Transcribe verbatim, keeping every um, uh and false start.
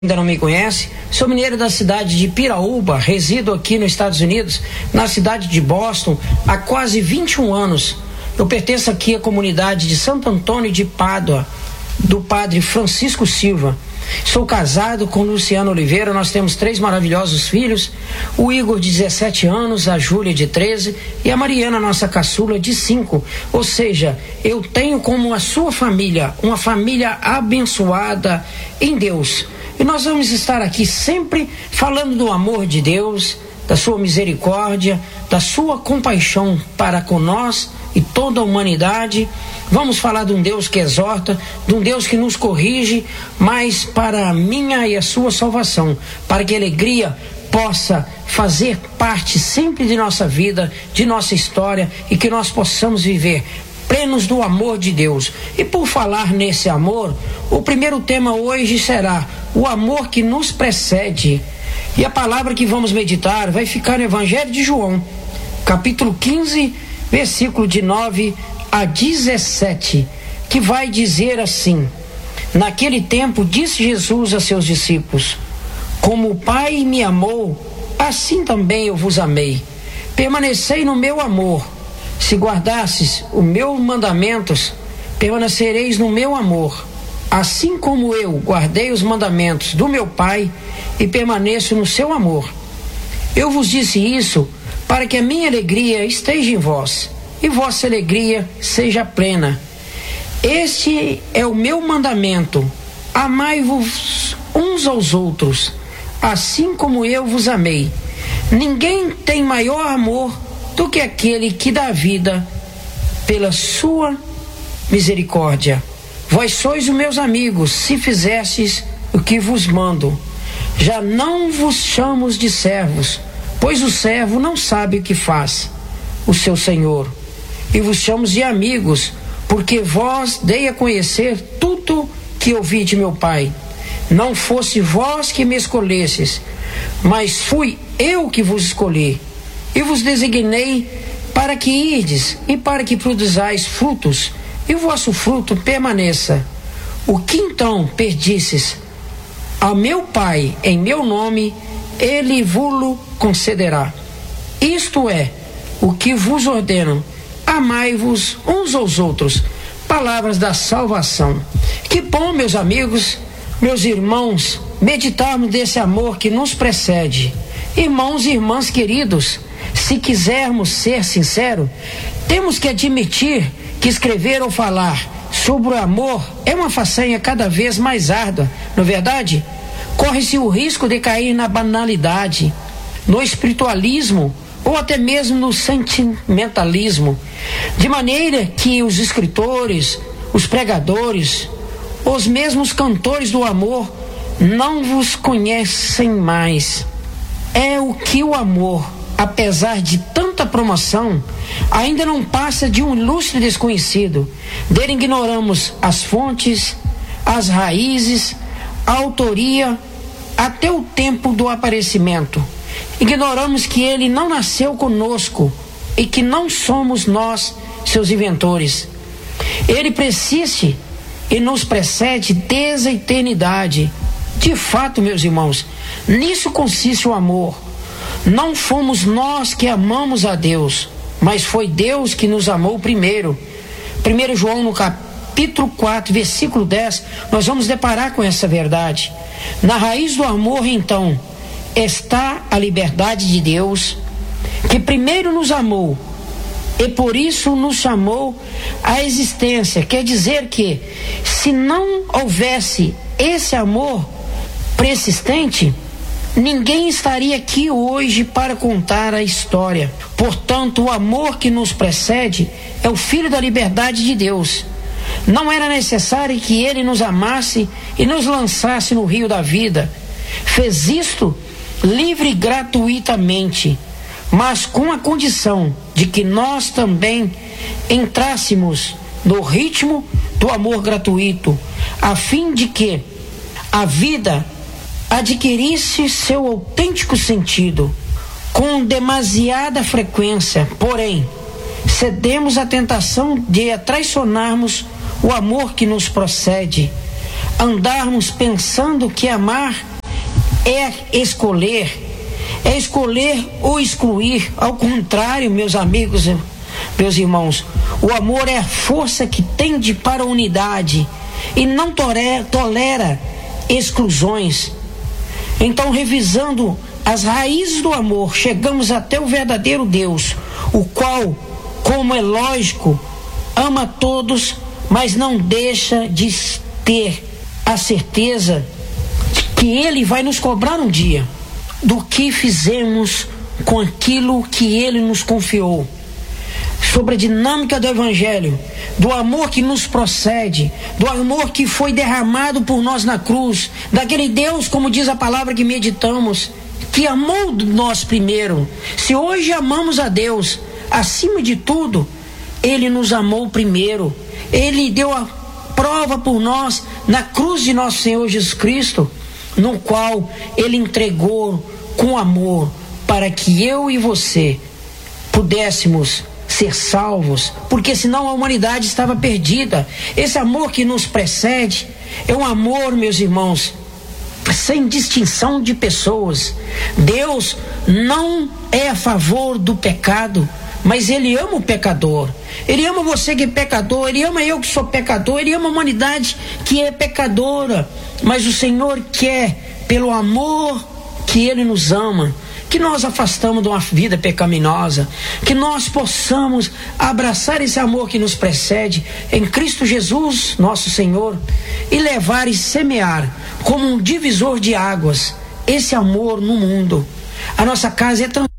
Ainda não me conhece, sou mineiro da cidade de Piraúba, resido aqui nos Estados Unidos, na cidade de Boston, há quase vinte e um anos. Eu pertenço aqui à comunidade de Santo Antônio de Pádua, do padre Francisco Silva. Sou casado com Luciano Oliveira, nós temos três maravilhosos filhos, o Igor de dezessete anos, a Júlia de treze e a Mariana, nossa caçula, de cinco. Ou seja, eu tenho como a sua família, uma família abençoada em Deus. E nós vamos estar aqui sempre falando do amor de Deus, da sua misericórdia, da sua compaixão para com nós e toda a humanidade. Vamos falar de um Deus que exorta, de um Deus que nos corrige, mas para a minha e a sua salvação, para que a alegria possa fazer parte sempre de nossa vida, de nossa história, e que nós possamos viver plenos do amor de Deus. E por falar nesse amor, o primeiro tema hoje será o amor que nos precede. E a palavra que vamos meditar vai ficar no Evangelho de João, capítulo quinze, versículo de nove a dezessete, que vai dizer assim: naquele tempo disse Jesus a seus discípulos: como o Pai me amou, assim também eu vos amei. Permanecei no meu amor. Se guardasses os meus mandamentos, permanecereis no meu amor, assim como eu guardei os mandamentos do meu Pai e permaneço no seu amor. Eu vos disse isso para que a minha alegria esteja em vós e vossa alegria seja plena. Este é o meu mandamento: amai-vos uns aos outros, assim como eu vos amei. Ninguém tem maior amor do que aquele que dá vida pela sua misericórdia. Vós sois os meus amigos, se fizestes o que vos mando. Já não vos chamo de servos, pois o servo não sabe o que faz o seu senhor. E vos chamo de amigos, porque vós dei a conhecer tudo que ouvi de meu Pai. Não fosse vós que me escolhestes, mas fui eu que vos escolhi. E vos designei para que irdes e para que produzais frutos, e o vosso fruto permaneça. O que então perdisses ao meu Pai em meu nome, ele vos concederá. Isto é o que vos ordeno: amai-vos uns aos outros. Palavras da salvação. Que bom, meus amigos, meus irmãos, meditarmos desse amor que nos precede. Irmãos e irmãs queridos, se quisermos ser sinceros, temos que admitir que escrever ou falar sobre o amor é uma façanha cada vez mais árdua, não é verdade? Corre-se o risco de cair na banalidade, no espiritualismo ou até mesmo no sentimentalismo, de maneira que os escritores, os pregadores, os mesmos cantores do amor não vos conhecem mais. É o que o amor, apesar de tanta promoção, ainda não passa de um ilustre desconhecido. Dele ignoramos as fontes, as raízes, a autoria, até o tempo do aparecimento. Ignoramos que ele não nasceu conosco e que não somos nós seus inventores. Ele persiste e nos precede desde a eternidade. De fato, meus irmãos, nisso consiste o amor. Não fomos nós que amamos a Deus, mas foi Deus que nos amou primeiro. primeiro João, no capítulo quatro, versículo dez, nós vamos deparar com essa verdade. Na raiz do amor, então, está a liberdade de Deus, que primeiro nos amou e por isso nos chamou à existência. Quer dizer que, se não houvesse esse amor persistente, ninguém estaria aqui hoje para contar a história. Portanto, o amor que nos precede é o Filho da liberdade de Deus. Não era necessário que ele nos amasse e nos lançasse no rio da vida. Fez isto livre e gratuitamente, mas com a condição de que nós também entrássemos no ritmo do amor gratuito, a fim de que a vida adquirisse seu autêntico sentido. Com demasiada frequência, porém, cedemos à tentação de traiçoarmos o amor que nos procede, andarmos pensando que amar é escolher, é escolher ou excluir. Ao contrário, meus amigos, meus irmãos, o amor é a força que tende para a unidade e não tolera, tolera exclusões. Então, revisando as raízes do amor, chegamos até o verdadeiro Deus, o qual, como é lógico, ama todos, mas não deixa de ter a certeza que Ele vai nos cobrar um dia do que fizemos com aquilo que Ele nos confiou. Sobre a dinâmica do Evangelho, do amor que nos procede, do amor que foi derramado por nós na cruz, daquele Deus, como diz a palavra que meditamos, que amou nós primeiro. Se hoje amamos a Deus, acima de tudo, Ele nos amou primeiro. Ele deu a prova por nós na cruz de nosso Senhor Jesus Cristo, no qual Ele entregou com amor para que eu e você pudéssemos ser salvos, porque senão a humanidade estava perdida. Esse amor que nos precede é um amor, meus irmãos, sem distinção de pessoas. Deus não é a favor do pecado, mas Ele ama o pecador. Ele ama você que é pecador, Ele ama eu que sou pecador, Ele ama a humanidade que é pecadora. Mas o Senhor quer, pelo amor que Ele nos ama, que nós afastamos de uma vida pecaminosa, que nós possamos abraçar esse amor que nos precede em Cristo Jesus, nosso Senhor, e levar e semear como um divisor de águas esse amor no mundo. A nossa casa é tão